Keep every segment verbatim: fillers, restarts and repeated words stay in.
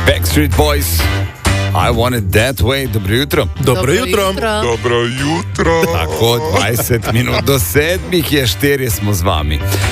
Backstreet Boys, I Want It That Way. Dobro jutro. Dobro jutro. Dobro jutro. Tako, dvajset minut do sedmih je, štirje smo z vami.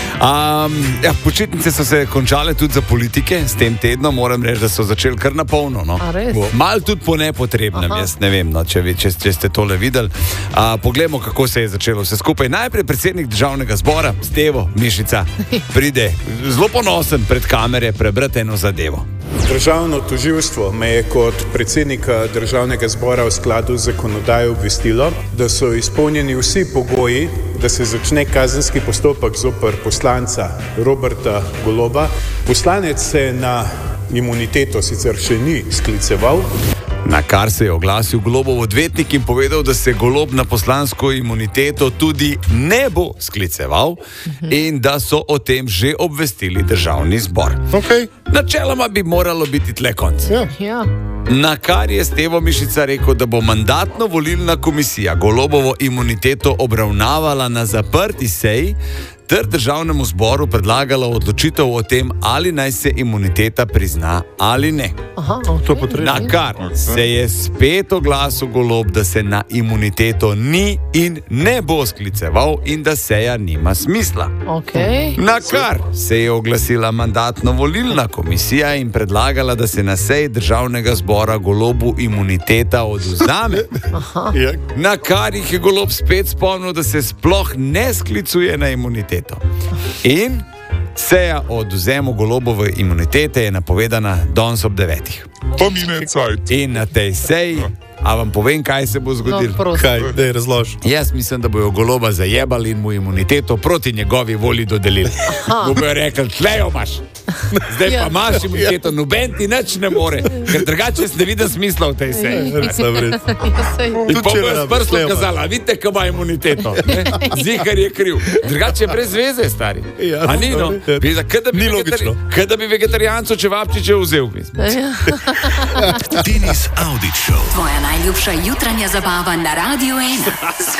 Um, ja, počitnice so se končale tudi za politike s tem tednom, moram reči, da so začeli kar na polno. No? Mal tudi po nepotrebnem, Aha. jaz ne vem, no, če, če, če ste tole videli. Uh, poglejmo, kako se je začelo vse skupaj. Najprej predsednik državnega zbora, Stevo Mišica, pride zelo ponosen pred kamere prebrati eno zadevo. Državno tožilstvo me je kot predsednika državnega zbora v skladu z zakonodajo obvestilo, da so izpolnjeni vsi pogoji, da se začne kazenski postopek zoper poslanca Roberta Goloba. Poslanec se na imuniteto sicer še ni skliceval. Na kar se je oglasil Golobov odvetnik in povedal, da se Golob na poslansko imuniteto tudi ne bo skliceval in da so o tem že obvestili državni zbor. Okay. Načeloma bi moralo biti tle konc. Ja. Ja. Na kar je Stevo Mišica rekel, da bo mandatno-volilna komisija Golobovo imuniteto obravnavala na zaprti seji ter državnemu zboru predlagala odločitev o tem, ali naj se imuniteta prizna ali ne. Aha, To okay. potrebno. Na kar se je spet oglasil Golob, da se na imuniteto ni in ne bo skliceval in da seja nima smisla. Okay. Na kar se je oglasila mandatno-volilna komisija in predlagala, da se na seji državnega zbora Golobu imuniteta odvzame. Ja. Na kar jih je Golob spet spomnil, da se sploh ne sklicuje na imuniteto. In seja o odvzemu Golobove imunitete je napovedana danes ob devetih. Pa mine cajt. In na tej seji, a vam povem, kaj se bo zgodilo? No, prosim. Kaj, daj razloži. Jaz mislim, da bojo Goloba zajebali in mu imuniteto proti njegovi volji dodelili. Bojo rekli, tlejo imaš. Zdaj Ja. pa imaš imuniteto, noben ti nič ne more, ker drugače jaz ne vidim smisla v tej seji. Sam res. In pa če bo ne s rabiš, prstom tlejo imaš. kazala, vidite, kako ima imuniteto. ne? Zihar je kriv. Drugače je brez veze, stari. Ja, A ni, no? ja. Bi- Kaj da bi, Ni vegetari- logično. kaj da bi vegetarijancu čevapčiče vzel? Denis Audić Show. Tvoja najljubša jutranja zabava na Radiu ena.